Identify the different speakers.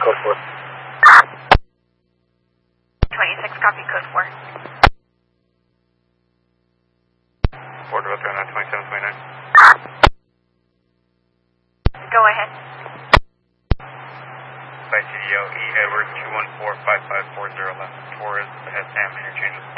Speaker 1: code 4.
Speaker 2: 26, copy code 4.
Speaker 3: Ford Road 2729.
Speaker 2: Go ahead.
Speaker 3: By CDO E Edward 2145540 left. Torres ahead Sam interchange with